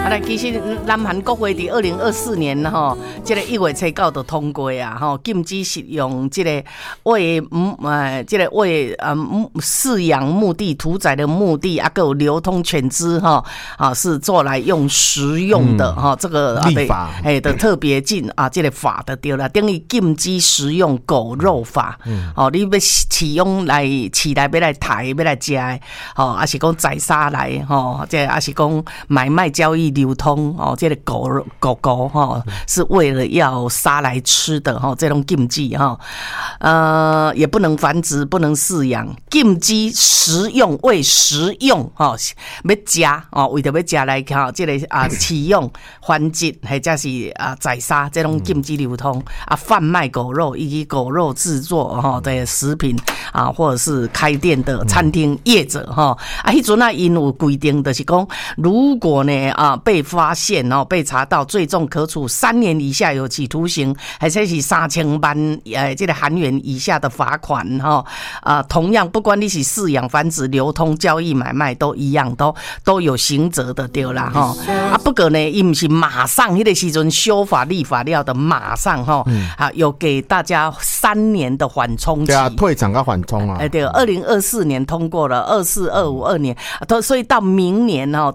来，其实南韩国会伫2024年吼，这个1月7号就通过啊，吼，禁止食用这个为饲养目的、屠宰的目的啊，还有流通犬只哈啊，是做来用食用的哈，这个立法的特别禁啊，这个法的对啦，等于禁止食用狗肉法，哦，你要饲用来饲来要来抬要来食的，哦，还是讲宰杀来吼，这还是讲买卖交易流通哦，这个狗狗哈是为了要杀来吃的哈，这种禁忌哈，也不能繁殖，不能饲养，禁止食用，为食用哈，要食哦，为着要食来哈，这个饲用、繁殖或者是宰杀这种禁止流通啊，贩卖狗肉以及狗肉制作哈的食品啊，或者是开店的餐厅业者哈啊，迄阵因有规定，就是讲如果呢被发现哦，被查到，最重可处3年以下有期徒刑，还是3000万这个韩元以下的罚款哈同样不管你是饲养、繁殖、流通、交易、买卖都一样，都有刑责的对啦哈不过呢，伊不是马上迄个时阵修法立法了的，马上哈有给大家3年的缓冲期， 对啊，退场跟缓冲啊， 对，2024年通过了，24、25、2年，所以到明年的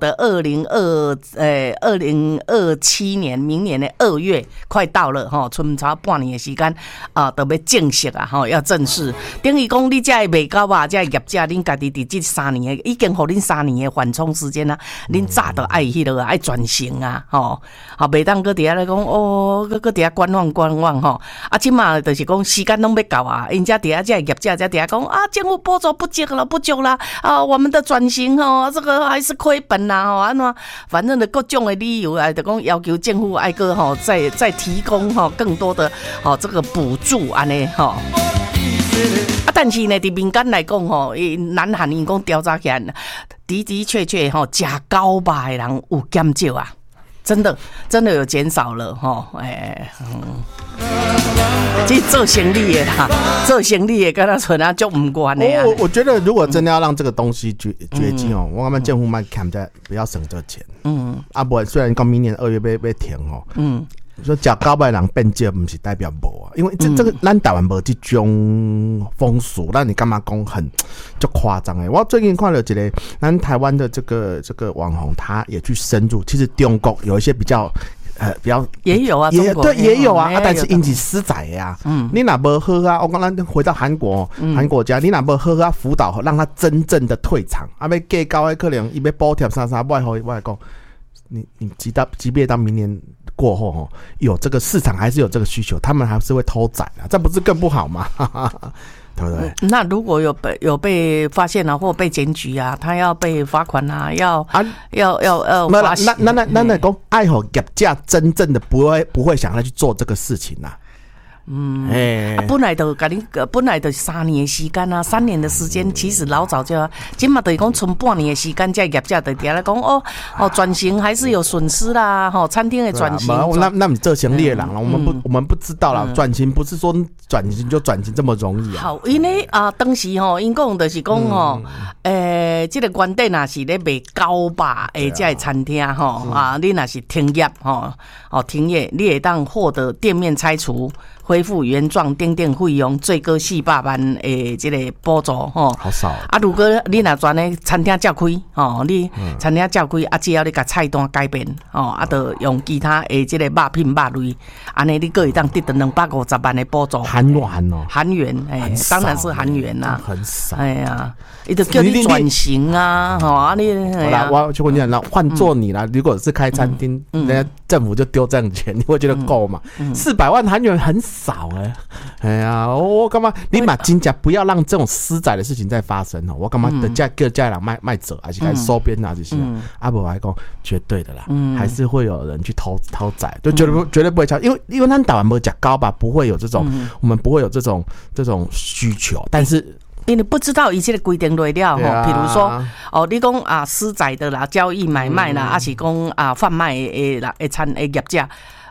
2027年，明年的2月快到了哈，剩差半年的时间都要正式啊哈，要正式。等于讲你这卖到啊，这业者恁家己伫这3年的，已经互恁3年的缓冲时间啊，恁早都爱迄个爱转型啊，吼，袂当搁伫遐来讲哦，搁伫遐观望吼，即马就是讲时间拢要到啊，因遮伫遐这业者在伫遐讲啊，政府补助不足啦我们的转型吼，这个还是亏本啦吼，安怎反正的各种的理由啊，就讲要求政府爱个吼再提供吼更多的这个补助安尼吼。但是呢，伫民间来讲吼，南韩因讲调查起来，的确吼，食狗肉的人有减少啊，真的有减少了吼，这做生意的啦，做生意的跟他存啊就唔关的啊。 我觉得如果真的要让这个东西绝迹哦，我感觉政府卖看在不要省这个钱。不，虽然讲明年2月要停哦。说食狗肉的人变少，不是代表无啊，因为这个咱台湾无这种风俗，那你干嘛讲很就夸张哎？我最近看了一个咱台湾的这个网红，他也去深入，其实中国有一些比较也有啊，中国对也有啊，但是因是私宰呀。你哪不喝啊？我刚刚回到韩国家，你哪不喝啊？辅导让他真正的退场，要给高的可能伊要补贴啥，我来讲，你即便到明年过后有这个市场还是有这个需求，他们还是会偷宰啊，这不是更不好吗？对不对？ 那如果有被发现啊，或被检举啊，他要被罚款啊，要罚刑。 那讲爱好业者真正的不会想要去做这个事情啊。 本来就3年的时间啊，3年的时间，其实老早就要，今嘛等于讲剩半年的时间，这业者就来讲转型还是有损失啦，餐厅的转型。 那你做生意的人啦，我们不知道啦，转型不是说转型就转型这么容易啊。 好，因为当时因讲就是讲这个原底若是咧卖狗肉的这个餐厅你若是停业停业，你会当获得店面拆除、恢复原状等等费用，最高400万的这个补助好少如果你若全呢餐厅照开你餐厅照开只要你把菜单改变就用其他的这个肉品肉类，安尼你可以当得到250万的补助。韩元当然是韩元啦， 很少。 伊就叫你转型啊， 我就跟你讲，那换做你啦，如果是开餐厅，人家政府就丢这样的钱，你会觉得够吗？400万韩元很少我干嘛？你把真假不要让这种私宰的事情再发生我干嘛的叫家人卖者，还是开始收编啊这些？不来讲绝对的啦，还是会有人去偷宰，就绝对不会敲，因为他台湾没有讲高吧，不会有这种，我们不会有这种需求，但是。 因为不知道一切的规定落了比如说你讲私宰的啦、交易买卖啦，还是讲贩卖的餐的业者